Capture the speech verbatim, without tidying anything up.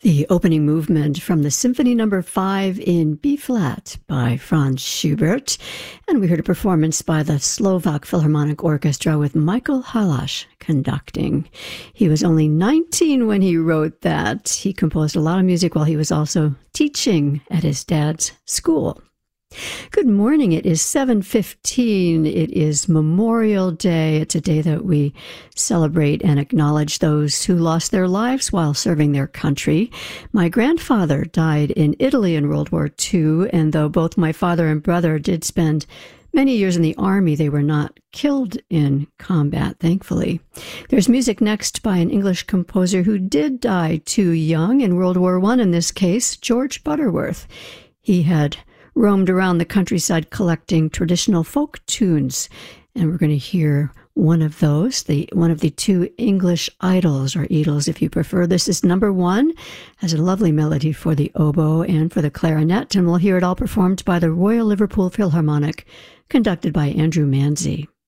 The opening movement from the Symphony Number five in B-flat by Franz Schubert, and we heard a performance by the Slovak Philharmonic Orchestra with Michael Halász conducting. He was only nineteen when he wrote that. He composed a lot of music while he was also teaching at his dad's school. Good morning. It is seven fifteen. It is Memorial Day. It's a day that we celebrate and acknowledge those who lost their lives while serving their country. My grandfather died in Italy in World War Two, and though both my father and brother did spend many years in the Army, they were not killed in combat, thankfully. There's music next by an English composer who did die too young in World War One, in this case, George Butterworth. He had roamed around the countryside collecting traditional folk tunes, and we're going to hear one of those, the one of the two English idols, or Edels if you prefer. This is number one, has a lovely melody for the oboe and for the clarinet, and we'll hear it all performed by the Royal Liverpool Philharmonic, conducted by Andrew Manze.